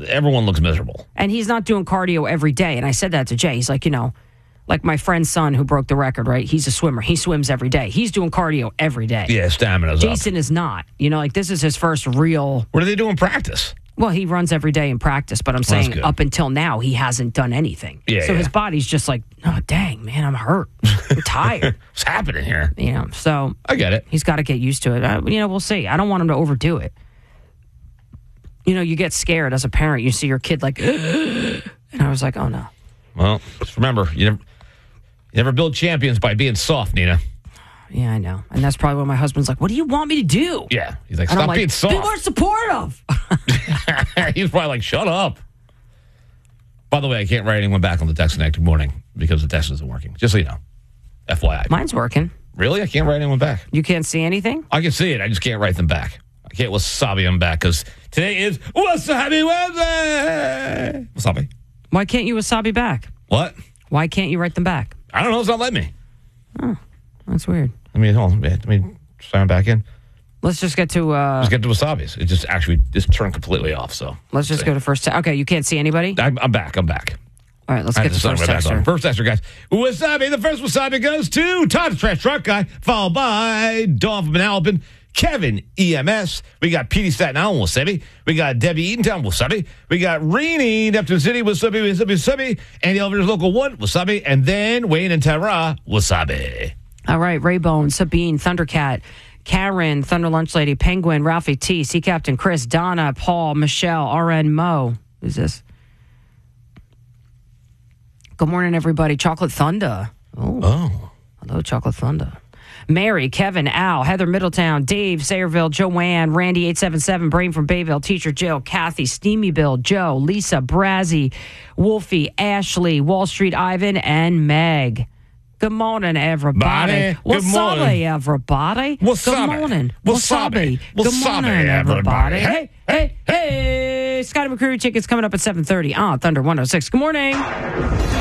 everyone looks miserable. And he's not doing cardio every day. And I said that to Jay. He's like, like my friend's son who broke the record, right? He's a swimmer. He swims every day. He's doing cardio every day. Yeah, stamina's Jason up. is not. Like this is his first real... What do they do in practice? Well, he runs every day in practice, but I'm saying up until now, he hasn't done anything. Yeah, so his body's just like, oh, dang, man, I'm hurt. I'm tired. What's happening here? So I get it. He's got to get used to it. We'll see. I don't want him to overdo it. You get scared as a parent. You see your kid like, and I was like, oh, no. Well, just remember, you never build champions by being soft, Nina. Yeah, I know. And that's probably what my husband's like, what do you want me to do? Yeah. He's like, stop being soft. Be more supportive. He's probably like, shut up. By the way, I can't write anyone back on the text connect morning because the text isn't working. Just so you know. FYI. Mine's working. Really? I can't write anyone back. You can't see anything? I can see it. I just can't write them back. I can't wasabi them back because today is Wasabi Wednesday. Wasabi. Why can't you wasabi back? What? Why can't you write them back? I don't know. It's not letting me. Oh, that's weird. Hold on. Let me sign back in. Let's just get to... Let's get to Wasabi's. It just turned completely off, so... Let's just go to first... Okay, you can't see anybody? I'm back. All right, let's get to first texter. First texter, guys. Wasabi. The first Wasabi goes to Todd the Trash Truck Guy, followed by Dawn from Alpin, Kevin EMS. We got Petey Staten Island Wasabi. We got Debbie Eatontown Wasabi. We got Reenie Neptune City Wasabi. Andy Elvers Local 1 Wasabi. And then Wayne and Tara Wasabi. All right, Raybone, Sabine, Thundercat, Karen, Thunder Lunch Lady, Penguin, Ralphie T, Sea Captain Chris, Donna, Paul, Michelle, RN Mo. Who's this? Good morning, everybody. Chocolate Thunder. Oh. Hello, Chocolate Thunder. Mary, Kevin, Al, Heather Middletown, Dave, Sayreville, Joanne, Randy 877, Brain from Bayville, Teacher Jill, Kathy, Steamy Bill, Joe, Lisa, Brazzy, Wolfie, Ashley, Wall Street Ivan, and Meg. Good morning, everybody. Wasabi, everybody. Wasabi. Good morning. Wasabi. Good morning, everybody. Hey. Hey. Scotty McCreery tickets coming up at 7:30 on Thunder 106. Good morning.